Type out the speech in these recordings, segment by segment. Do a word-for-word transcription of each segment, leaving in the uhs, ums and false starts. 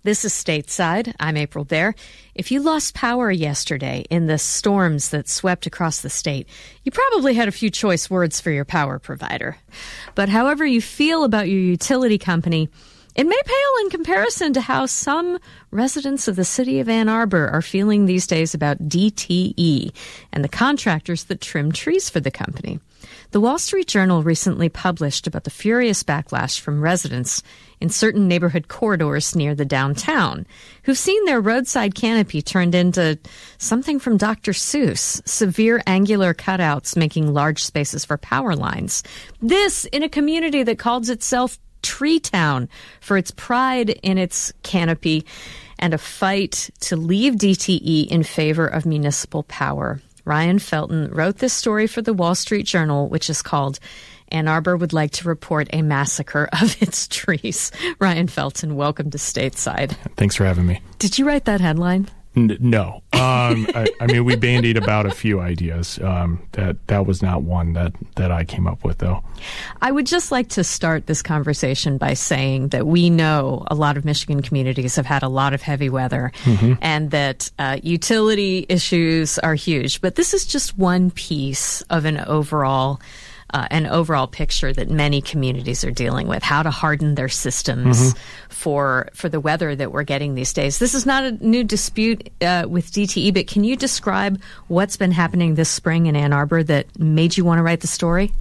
This is Stateside. I'm April Baer. If you lost power yesterday in the storms that swept across the state, you probably had a few choice words for your power provider. But however you feel about your utility company, it may pale in comparison to how some residents of the city of Ann Arbor are feeling these days about D T E and the contractors that trim trees for the company. The Wall Street Journal recently published about the furious backlash from residents in certain neighborhood corridors near the downtown who've seen their roadside canopy turned into something from Doctor Seuss, severe angular cutouts making large spaces for power lines. This in a community that calls itself Tree Town for its pride in its canopy and a fight to leave D T E in favor of municipal power. Ryan Felton wrote this story for the Wall Street Journal, which is called Ann Arbor Would Like to Report a Massacre of Its Trees. Ryan Felton, welcome to Stateside. Thanks for having me. Did you write that headline? N- no. Um, I, I mean, we bandied about a few ideas. Um, that that was not one that, that I came up with, though. I would just like to start this conversation by saying that we know a lot of Michigan communities have had a lot of heavy weather, mm-hmm. and that uh, utility issues are huge. But this is just one piece of an overall Uh, an overall picture that many communities are dealing with, how to harden their systems mm-hmm. for for the weather that we're getting these days. This is not a new dispute uh, with D T E, but can you describe what's been happening this spring in Ann Arbor that made you want to write the story?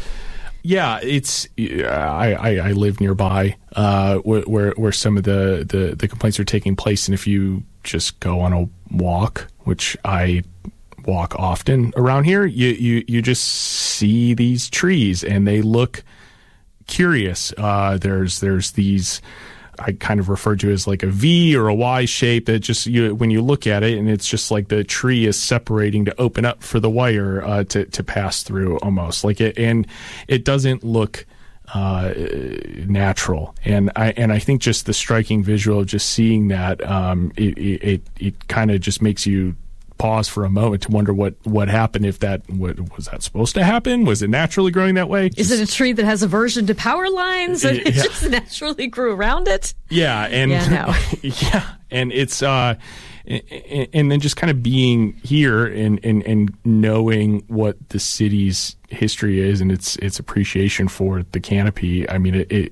Yeah, it's I, I, I live nearby uh, where where some of the, the, the complaints are taking place, and if you just go on a walk, which I walk often around here, you, you, you just see these trees and they look curious. Uh, there's, there's these, I kind of refer to as like a V or a Y shape that just, you, when you look at it and it's just like the tree is separating to open up for the wire, uh, to, to pass through almost like it. And it doesn't look, uh, natural. And I, and I think just the striking visual of just seeing that, um, it, it, it kind of just makes you pause for a moment to wonder what, what happened. If that what, was that supposed to happen? Was it naturally growing that way? Is it a tree that has aversion to power lines and it, it yeah. just naturally grew around it? Yeah, and yeah, no. yeah, and it's uh, and, and then just kind of being here and, and and knowing what the city's history is and its its appreciation for the canopy. I mean, it it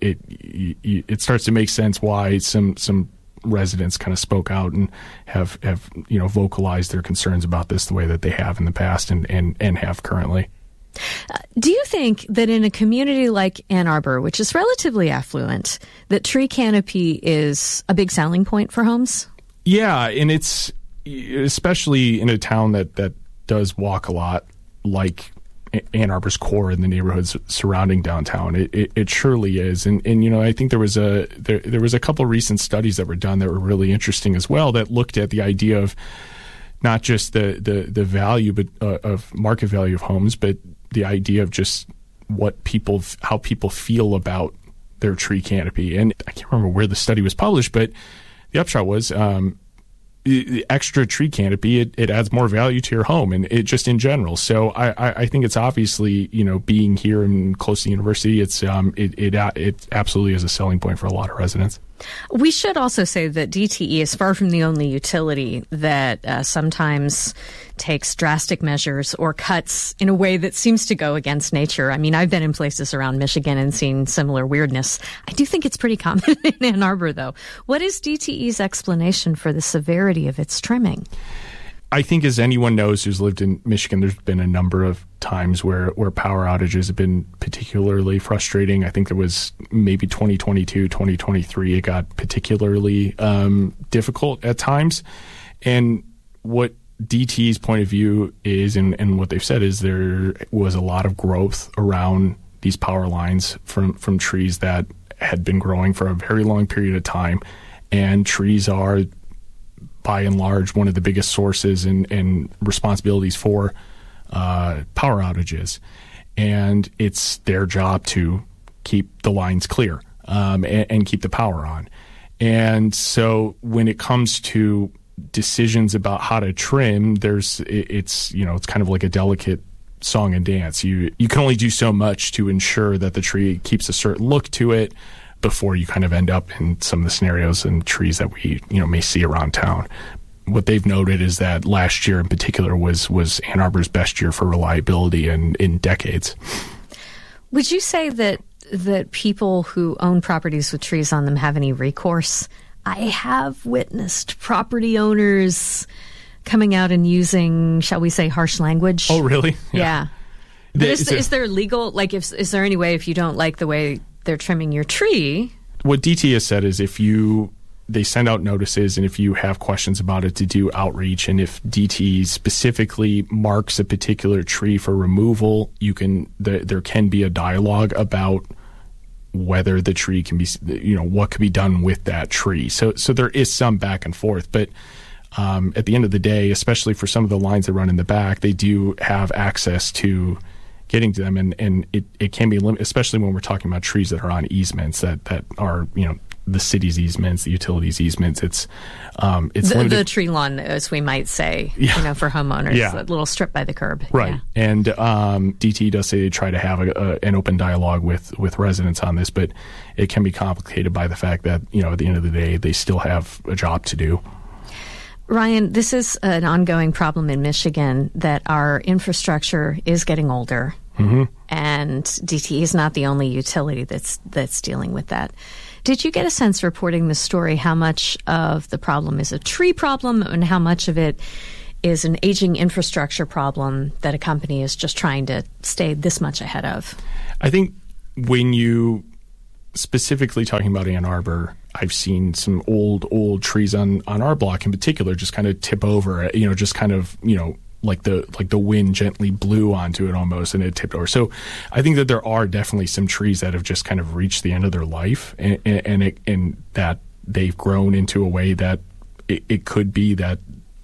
it, it starts to make sense why some some. residents kind of spoke out and have, have, you know, vocalized their concerns about this the way that they have in the past and, and, and have currently. Uh, do you think that in a community like Ann Arbor, which is relatively affluent, that tree canopy is a big selling point for homes? Yeah, and it's especially in a town that, that does walk a lot, like Ann Arbor's core in the neighborhoods surrounding downtown. It, it, it surely is. And, and, you know, I think there was a, there, there was a couple recent studies that were done that were really interesting as well that looked at the idea of not just the, the, the value, but uh, of market value of homes, but the idea of just what people, how people feel about their tree canopy. And I can't remember where the study was published, but the upshot was, um, the extra tree canopy, it, it adds more value to your home and it just in general. So I, I, I think it's obviously, you know, being here and close to the university, it's um it, it it absolutely is a selling point for a lot of residents. We should also say that D T E is far from the only utility that uh, sometimes takes drastic measures or cuts in a way that seems to go against nature. I mean, I've been in places around Michigan and seen similar weirdness. I do think it's pretty common in Ann Arbor, though. What is D T E's explanation for the severity of its trimming? I think, as anyone knows who's lived in Michigan, there's been a number of times where, where power outages have been particularly frustrating. I think there was maybe twenty twenty-two, twenty twenty-three, it got particularly um, difficult at times. And what D T E's point of view is, and, and what they've said is there was a lot of growth around these power lines from, from trees that had been growing for a very long period of time. And trees are, by and large, one of the biggest sources and, and responsibilities for uh, power outages. And it's their job to keep the lines clear um, and, and keep the power on. And so when it comes to decisions about how to trim, there's it, it's, you know, it's kind of like a delicate song and dance. You, you can only do so much to ensure that the tree keeps a certain look to it, before you kind of end up in some of the scenarios and trees that we, you know, may see around town. What they've noted is that last year in particular was was Ann Arbor's best year for reliability in, in decades. Would you say that that people who own properties with trees on them have any recourse? I have witnessed property owners coming out and using, shall we say, harsh language. Oh, really? Yeah. yeah. But is, a, is there legal, like, if, is there any way if you don't like the way they're trimming your tree? What D T has said is if you, they send out notices, and if you have questions about it, to do outreach, and if D T specifically marks a particular tree for removal, you can, the, there can be a dialogue about whether the tree can be, you know, what could be done with that tree. So, so there is some back and forth, but um, at the end of the day, especially for some of the lines that run in the back, they do have access to getting to them, and, and it, it can be limited, especially when we're talking about trees that are on easements that, that are, you know, the city's easements, the utilities easements. It's um, it's the, limited. the tree lawn, as we might say, yeah. you know, for homeowners, yeah. a little strip by the curb. Right. Yeah. And um, D T does say they try to have a, a, an open dialogue with, with residents on this, but it can be complicated by the fact that, you know, at the end of the day, they still have a job to do. Ryan, this is an ongoing problem in Michigan that our infrastructure is getting older, mm-hmm. and D T E is not the only utility that's that's dealing with that. Did you get a sense reporting this story how much of the problem is a tree problem and how much of it is an aging infrastructure problem that a company is just trying to stay this much ahead of? I think when you specifically talking about Ann Arbor, I've seen some old, old trees on, on our block in particular just kind of tip over, you know, just kind of, you know, like the like the wind gently blew onto it almost, and it tipped over. So I think that there are definitely some trees that have just kind of reached the end of their life, and and, it, and that they've grown into a way that it, it could be that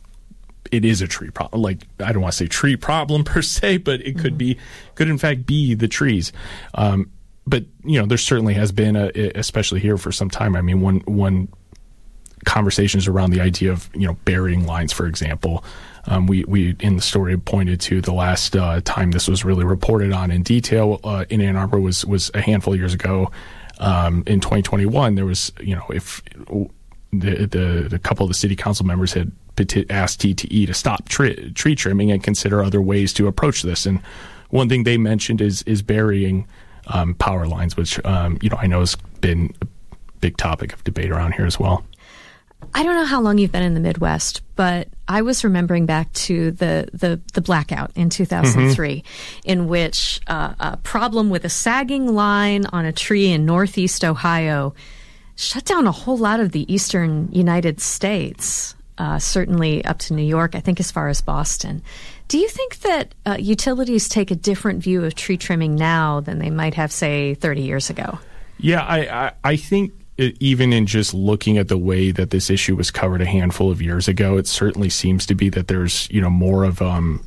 it is a tree problem. Like, I don't want to say tree problem per se, but it could mm-hmm. be, could in fact be the trees. Um, but, you know, there certainly has been, a, especially here for some time. I mean, one one conversations around the idea of, you know, burying lines, for example. Um, we, we, in the story, pointed to the last uh, time this was really reported on in detail uh, in Ann Arbor was, was a handful of years ago. Um, in twenty twenty-one, there was, you know, if the, the, the couple of the city council members had peti- asked D T E to stop tree, tree trimming and consider other ways to approach this. And one thing they mentioned is, is burying um, power lines, which, um, you know, I know has been a big topic of debate around here as well. I don't know how long you've been in the Midwest, but I was remembering back to the, the, the blackout in two thousand three, mm-hmm. in which uh, a problem with a sagging line on a tree in northeast Ohio shut down a whole lot of the eastern United States, uh, certainly up to New York, I think as far as Boston. Do you think that uh, utilities take a different view of tree trimming now than they might have, say, thirty years ago? Yeah, I, I, I think... even in just looking at the way that this issue was covered a handful of years ago, it certainly seems to be that there's, you know, more of um,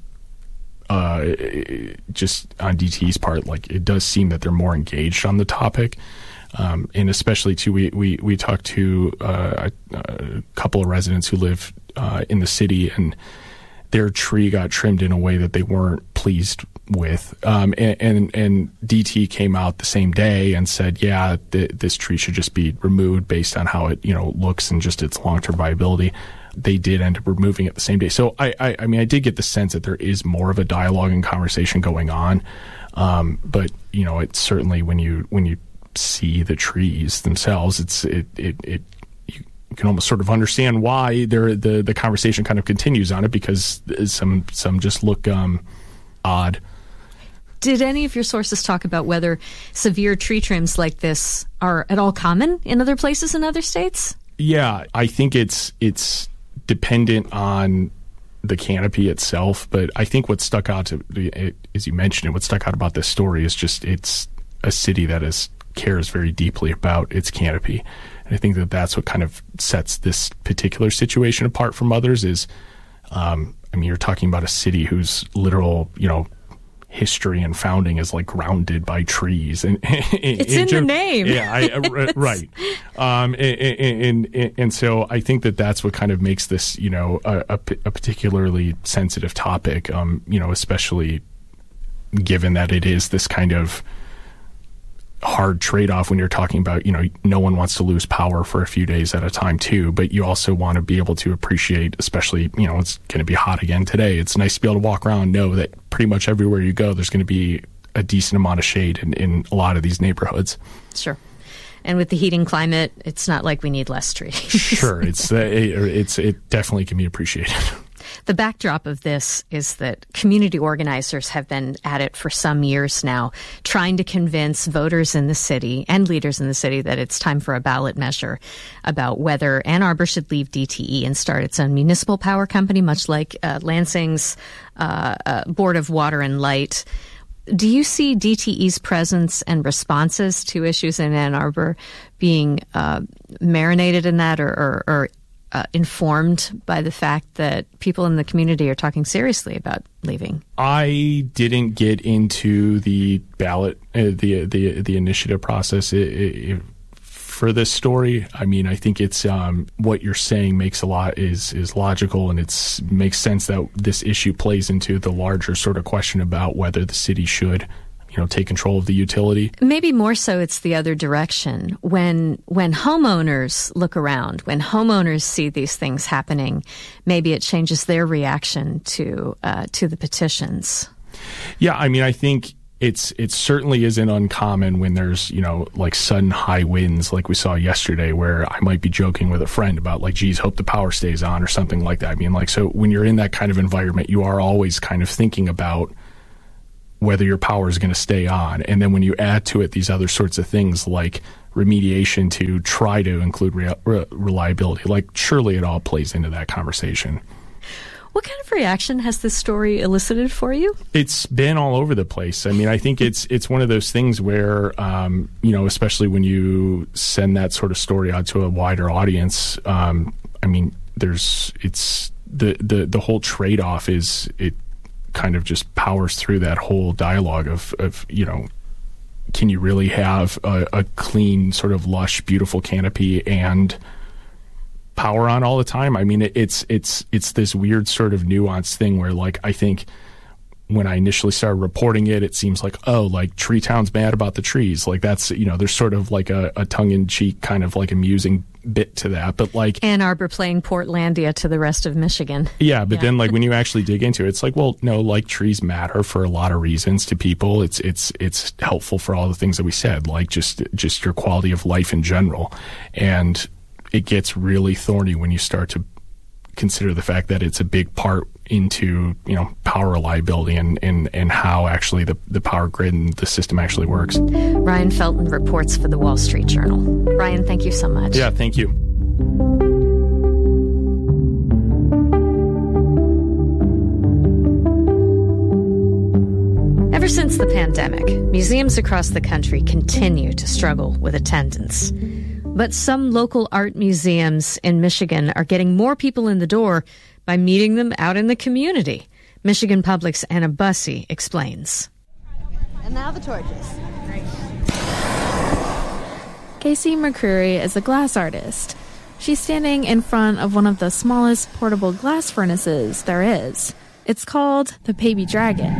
uh, just on D T E's part, like it does seem that they're more engaged on the topic. Um, and especially too, we, we, we talked to uh, a, a couple of residents who live uh, in the city, and their tree got trimmed in a way that they weren't pleased with. Um, and, and, and D T came out the same day and said, yeah, th- this tree should just be removed based on how it, you know, looks and just its long-term viability. They did end up removing it the same day. So I, I, I mean, I did get the sense that there is more of a dialogue and conversation going on. Um, but, you know, it's certainly when you, when you see the trees themselves, it's, it, it, it, you can almost sort of understand why there, the, the conversation kind of continues on it, because some, some just look, um, odd. Did any of your sources talk about whether severe tree trims like this are at all common in other places in other states? Yeah, I think it's it's dependent on the canopy itself, but I think what stuck out to, it, as you mentioned it, what stuck out about this story is just it's a city that is cares very deeply about its canopy. And I think that that's what kind of sets this particular situation apart from others is, um, I mean, you're talking about a city whose literal, you know, history and founding is like grounded by trees, and it's in, in the name. Yeah, I, right. Um, and, and and so I think that that's what kind of makes this, you know, a, a, a particularly sensitive topic. Um, you know, especially given that it is this kind of hard trade-off when you're talking about, you know, no one wants to lose power for a few days at a time too, but you also want to be able to appreciate, especially, you know, it's going to be hot again today. It's nice to be able to walk around and know that pretty much everywhere you go, there's going to be a decent amount of shade in, in a lot of these neighborhoods. Sure. And with the heating climate, it's not like we need less trees. Sure. It's, uh, it, it's, it definitely can be appreciated. The backdrop of this is that community organizers have been at it for some years now, trying to convince voters in the city and leaders in the city that it's time for a ballot measure about whether Ann Arbor should leave D T E and start its own municipal power company, much like uh, Lansing's uh, uh, Board of Water and Light. Do you see D T E's presence and responses to issues in Ann Arbor being uh, marinated in that or, or, or Uh, informed by the fact that people in the community are talking seriously about leaving? I didn't get into the ballot, uh, the the the initiative process it, it, for this story. I mean, I think it's um, what you're saying makes a lot is is logical, and it's makes sense that this issue plays into the larger sort of question about whether the city should, you know, take control of the utility. Maybe more so it's the other direction. When when homeowners look around, when homeowners see these things happening, maybe it changes their reaction to uh, to the petitions. Yeah, I mean, I think it's it certainly isn't uncommon when there's, you know, like sudden high winds like we saw yesterday, where I might be joking with a friend about like, geez, hope the power stays on or something like that. I mean, like, so when you're in that kind of environment, you are always kind of thinking about whether your power is going to stay on. And then when you add to it these other sorts of things like remediation to try to include re- re- reliability, like surely it all plays into that conversation. What kind of reaction has this story elicited for you? It's been all over the place. I mean, I think it's it's one of those things where, um, you know, especially when you send that sort of story out to a wider audience, um, I mean, there's it's the, the, the whole trade-off is it kind of just powers through that whole dialogue of, of you know, can you really have a, a clean, sort of lush, beautiful canopy and power on all the time? I mean, it, it's it's it's this weird sort of nuanced thing where, like, I think when I initially started reporting it, it seems like, oh, like Tree Town's mad about the trees. Like that's, you know, there's sort of like a, a tongue-in-cheek kind of like amusing bit to that. But like Ann Arbor playing Portlandia to the rest of Michigan. Yeah, but yeah. then like when you actually dig into it, it's like, well, no, like trees matter for a lot of reasons to people. It's it's it's helpful for all the things that we said, like just just your quality of life in general. And it gets really thorny when you start to consider the fact that it's a big part into, you know, power reliability and, and, and how actually the, the power grid and the system actually works. Ryan Felton reports for the Wall Street Journal. Ryan, thank you so much. Yeah, thank you. Ever since the pandemic, museums across the country continue to struggle with attendance. But some local art museums in Michigan are getting more people in the door by meeting them out in the community. Michigan Public's Anna Bussey explains. And now the torches. Casey McCreary is a glass artist. She's standing in front of one of the smallest portable glass furnaces there is. It's called the Baby Dragon.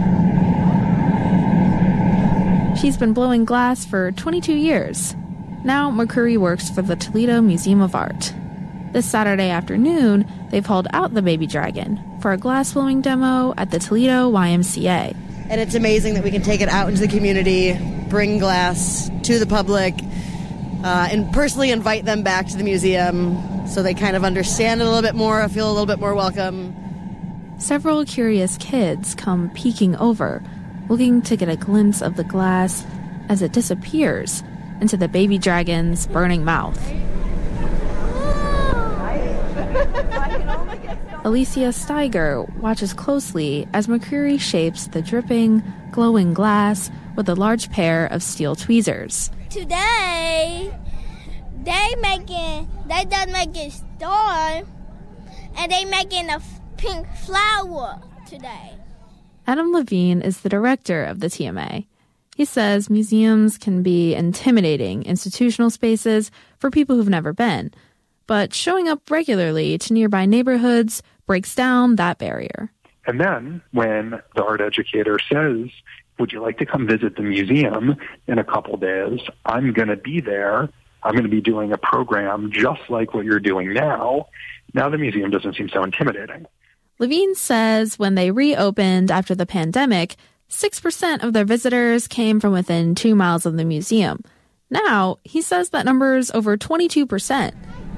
She's been blowing glass for twenty-two years. Now McCreary works for the Toledo Museum of Art. This Saturday afternoon, they've hauled out the Baby Dragon for a glass blowing demo at the Toledo Y M C A. And it's amazing that we can take it out into the community, bring glass to the public, uh, and personally invite them back to the museum so they kind of understand it a little bit more, feel a little bit more welcome. Several curious kids come peeking over, looking to get a glimpse of the glass as it disappears into the Baby Dragon's burning mouth. Alicia Steiger watches closely as McCreary shapes the dripping, glowing glass with a large pair of steel tweezers. Today, they making, they done making storm, and they making a pink flower today. Adam Levine is the director of the T M A. He says museums can be intimidating institutional spaces for people who've never been, but showing up regularly to nearby neighborhoods breaks down that barrier. And then when the art educator says, would you like to come visit the museum in a couple days? I'm going to be there. I'm going to be doing a program just like what you're doing now. Now the museum doesn't seem so intimidating. Levine says when they reopened after the pandemic, six percent of their visitors came from within two miles of the museum. Now, he says that number is over twenty-two percent.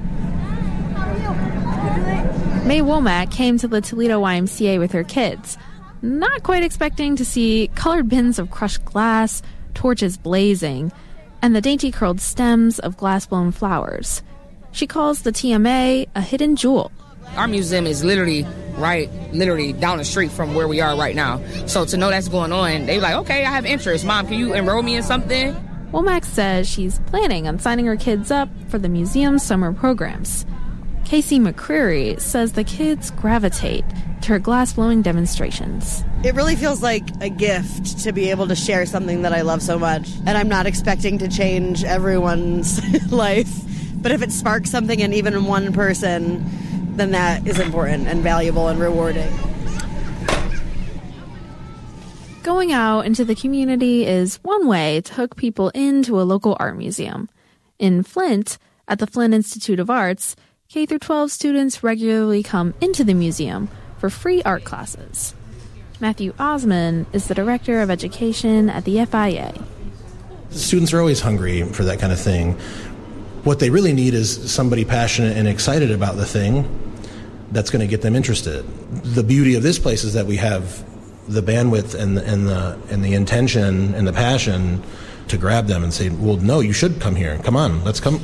Mae Womack came to the Toledo Y M C A with her kids, not quite expecting to see colored bins of crushed glass, torches blazing, and the dainty curled stems of glass-blown flowers. She calls the T M A a hidden jewel. Our museum is literally right, literally down the street from where we are right now. So to know that's going on, they like, okay, I have interest. Mom, can you enroll me in something? Womack says she's planning on signing her kids up for the museum's summer programs. Casey McCreary says the kids gravitate to her glass-blowing demonstrations. It really feels like a gift to be able to share something that I love so much. And I'm not expecting to change everyone's life. But if it sparks something in even one person, then that is important and valuable and rewarding. Going out into the community is one way to hook people into a local art museum. In Flint, at the Flint Institute of Arts, K through twelve students regularly come into the museum for free art classes. Matthew Osman is the Director of Education at the F I A. Students are always hungry for that kind of thing. What they really need is somebody passionate and excited about the thing that's going to get them interested. The beauty of this place is that we have the bandwidth and the, and the and the intention and the passion to grab them and say, well, no, you should come here. Come on, let's come.